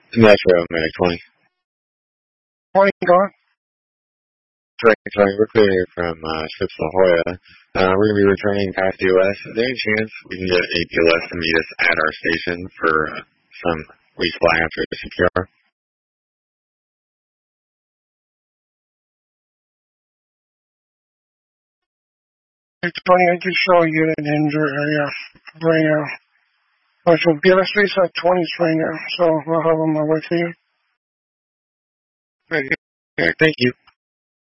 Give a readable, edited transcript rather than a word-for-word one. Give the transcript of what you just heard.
Metro, Medic 20. Morning, gone. Sorry, we're clear here from Ships La Jolla. We're going to be returning past DOS. Is there any chance we can get APLS to meet us at our station for some resupply after the CPR? Hey, 20, I just saw a unit in your area right now. So BLS 3's at 20s right now, so I'll have on my way to you. Right here. Thank you.